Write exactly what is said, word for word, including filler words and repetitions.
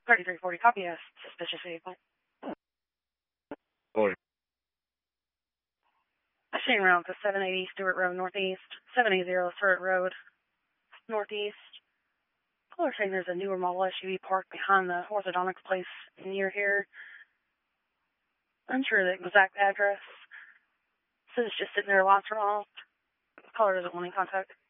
thirty-three forty, copy a suspicious vehicle. Boy. Shane around to seven eighty Stewart Road Northeast, seven eighty Stewart Road Northeast. Caller saying there's a newer model S U V parked behind the orthodontics place near here. Unsure the exact address. Says it's just sitting there, lots are off. Caller doesn't want any contact.